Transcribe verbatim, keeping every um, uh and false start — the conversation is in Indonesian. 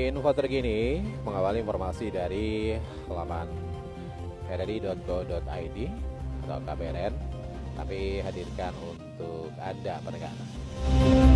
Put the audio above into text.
info terkini mengawali informasi dari laman r r i titik go titik i d atau K B R N, tapi hadirkan untuk Anda pendengar.